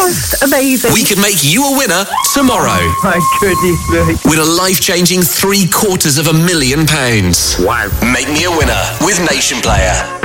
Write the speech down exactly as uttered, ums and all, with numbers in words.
just amazing. We could make you a winner tomorrow. Oh, my goodness me. With a life-changing three quarters of a million pounds. Wow. Make me a winner with Nation Player.